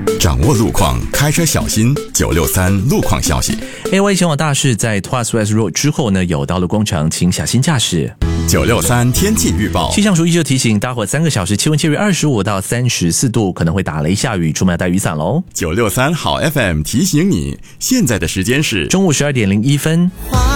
掌握路况，开车小心。963路况消息。 AY 前往大市在 Tuas West Road 之后呢，有道路工程，请小心驾驶。 963天气预报。 气象署依旧提醒大伙3个小时气温介于25到34度，可能会打雷下雨，出门要带雨伞喽。 963好 FM 提醒你，现在的时间是中午12点01分。